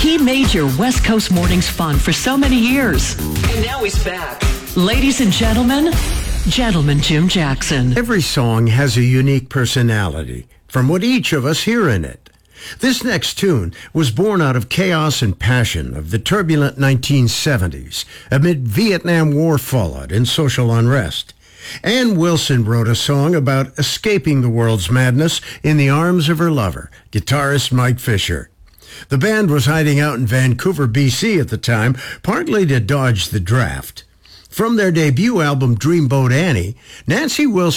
He made your West Coast mornings fun for so many years. And now he's back. Ladies and gentlemen, Gentleman Jim Jackson. Every song has a unique personality from what each of us hear in it. This next tune was born out of chaos and passion of the turbulent 1970s amid Vietnam War fallout and social unrest. Ann Wilson wrote a song about escaping the world's madness in the arms of her lover, guitarist Mike Fisher. The band was hiding out in Vancouver, BC at the time, partly to dodge the draft. From their debut album Dreamboat Annie, Nancy Wilson